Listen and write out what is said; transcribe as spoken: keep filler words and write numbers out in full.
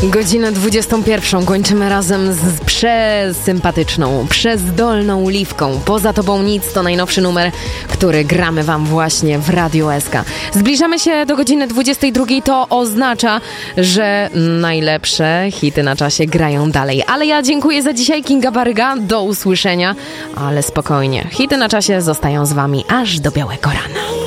Godzinę dwudziestą pierwszą kończymy razem z przesympatyczną, przezdolną Liwką. Poza tobą nic to najnowszy numer, który gramy wam właśnie w Radio S K. Zbliżamy się do godziny dwudziestej drugiej, to oznacza, że najlepsze hity na czasie grają dalej. Ale ja dziękuję za dzisiaj, Kinga Baryga, do usłyszenia, ale spokojnie, hity na czasie zostają z wami aż do białego rana.